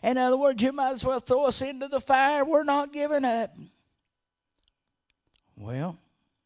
In other words, you might as well throw us into the fire. We're not giving up. Well,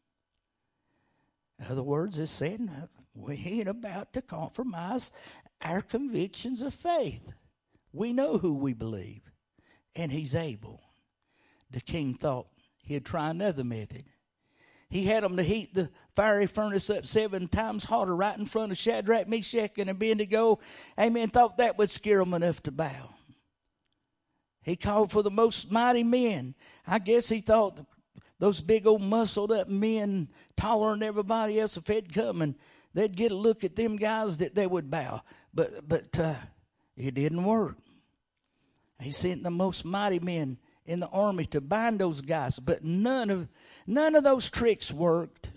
in other words, it's saying we ain't about to compromise our convictions of faith. We know who we believe, and he's able. The king thought he'd try another method. He had them to heat the fiery furnace up 7 times hotter right in front of Shadrach, Meshach, and Abednego. Amen. Thought that would scare them enough to bow. He called for the most mighty men. I guess he thought those big old muscled up men, taller than everybody else, if they'd come and they'd get a look at them guys, that they would bow. But it didn't work. He sent the most mighty men in the army to bind those guys, but none of those tricks worked.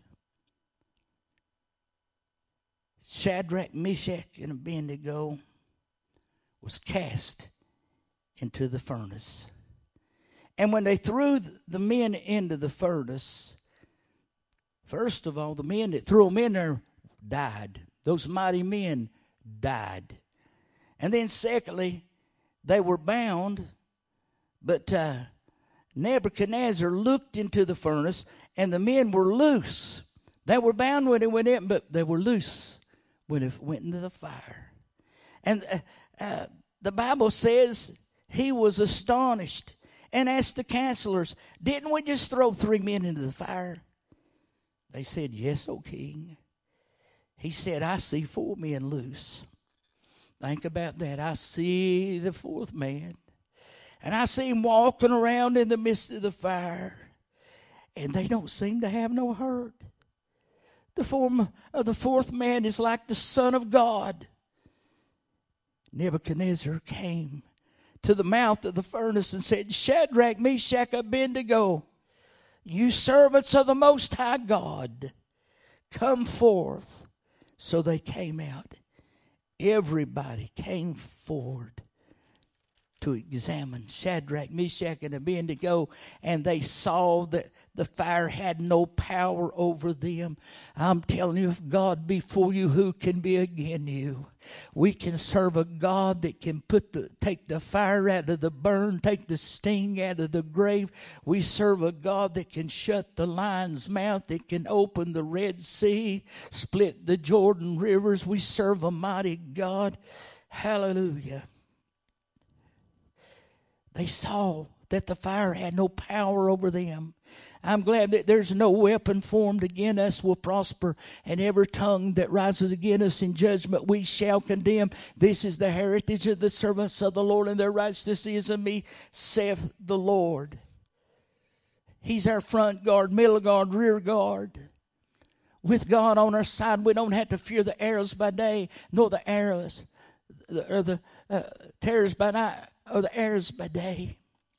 Shadrach, Meshach, and Abednego was cast into the furnace. And when they threw the men into the furnace, first of all, the men that threw them in there died. Those mighty men died. And then secondly, they were bound, but Nebuchadnezzar looked into the furnace, and the men were loose. They were bound when it went in, but they were loose when it went into the fire. And the Bible says he was astonished and asked the counselors, "Didn't we just throw 3 men into the fire?" They said, "Yes, O king." He said, "I see 4 men loose." Think about that. I see the 4th man. And I see him walking around in the midst of the fire. And they don't seem to have no hurt. The form of the 4th man is like the Son of God. Nebuchadnezzar came to the mouth of the furnace and said, "Shadrach, Meshach, Abednego, you servants of the Most High God, come forth." So they came out. Everybody came forward to examine Shadrach, Meshach, and Abednego, and they saw that the fire had no power over them. I'm telling you, if God be for you, who can be against you? We can serve a God that can take the fire out of the burn, take the sting out of the grave. We serve a God that can shut the lion's mouth, that can open the Red Sea, split the Jordan rivers. We serve a mighty God. Hallelujah. They saw that the fire had no power over them. I'm glad that there's no weapon formed against us will prosper, and every tongue that rises against us in judgment we shall condemn. This is the heritage of the servants of the Lord, and their righteousness is of me, saith the Lord. He's our front guard, middle guard, rear guard. With God on our side, we don't have to fear the arrows by day, nor the arrows, or the terrors by night, or the arrows by day.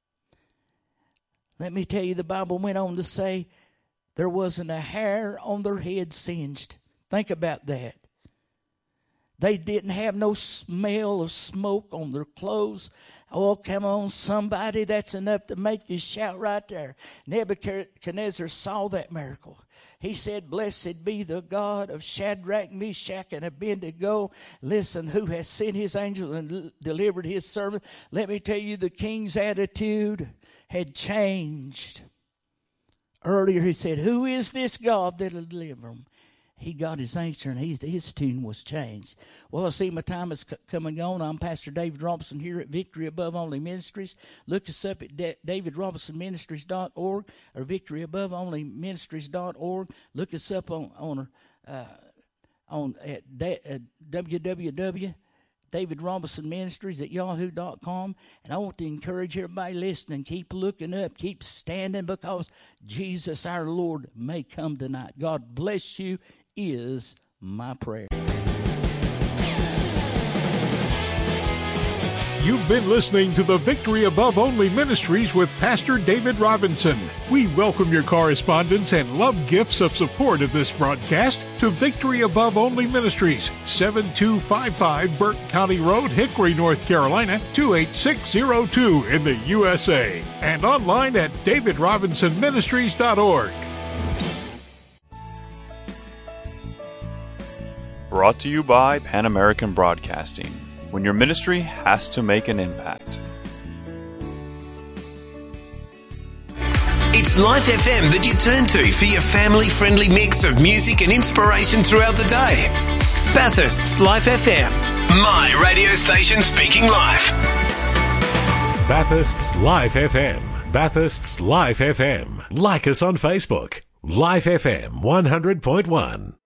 Let me tell you, the Bible went on to say there wasn't a hair on their head singed. Think about that. They didn't have no smell of smoke on their clothes. Oh, come on, somebody, that's enough to make you shout right there. Nebuchadnezzar saw that miracle. He said, "Blessed be the God of Shadrach, Meshach, and Abednego. Listen, who has sent his angel and delivered his servant." Let me tell you, the king's attitude had changed. Earlier he said, "Who is this God that will deliver him?" He got his answer, and his tune was changed. Well, I see my time is coming on. I'm Pastor David Robinson here at Victory Above Only Ministries. Look us up at davidrobinsonministries.org or victoryaboveonlyministries.org. Look us up on David Robinson Ministries at yahoo.com. And I want to encourage everybody listening, keep looking up, keep standing, because Jesus our Lord may come tonight. God bless you is my prayer. You've been listening to the Victory Above Only Ministries with Pastor David Robinson. We welcome your correspondence and love gifts of support of this broadcast to Victory Above Only Ministries, 7255 Burke County Road, Hickory, North Carolina, 28602 in the USA, and online at davidrobinsonministries.org. Brought to you by Pan American Broadcasting, when your ministry has to make an impact. It's Life FM that you turn to for your family-friendly mix of music and inspiration throughout the day. Bathurst's Life FM. My radio station speaking life. Bathurst's Life FM. Bathurst's Life FM. Like us on Facebook. Life FM 100.1.